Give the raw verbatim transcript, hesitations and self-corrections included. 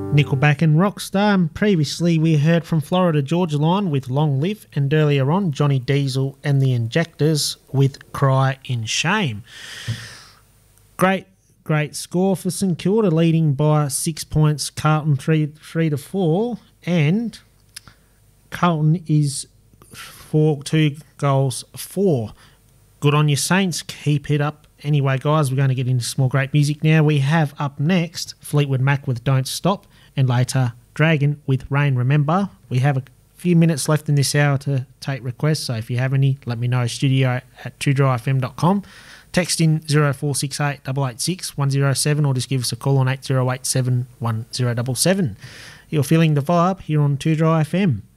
Nickelback and Rockstar. And previously we heard from Florida Georgia Line with Long Live, and earlier on Johnny Diesel and the Injectors with Cry in Shame. Great, great score for St Kilda, leading by six points, Carlton three, three to four, and Carlton is four, two goals four. Good on you, Saints. Keep it up. Anyway, guys, we're going to get into some more great music now. We have up next Fleetwood Mac with Don't Stop, and later Dragon with Rain Remember. We have a few minutes left in this hour to take requests, so if you have any, let me know. Studio at two dry f m dot com. Text in zero four six eight eight eight six one zero seven, or just give us a call on eight zero eight seven one zero seven seven. You're feeling the vibe here on two dry F M.